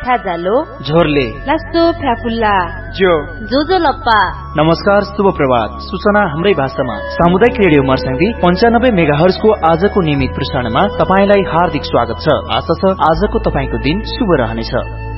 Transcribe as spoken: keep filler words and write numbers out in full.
फ्याजालो झोरले लासो फ्याफुल्ला जो जोजो लप्पा। नमस्कार, शुभ प्रभात। सूचना हाम्रै भाषामा सामुदायिक रेडियो मर्स्याङ्दी पञ्चानब्बे मेगाहर्जको आजको नियमित प्रसारणमा तपाईंलाई हार्दिक स्वागत छ। आशा छ आजको तपाईंको दिन शुभ रहनेछ।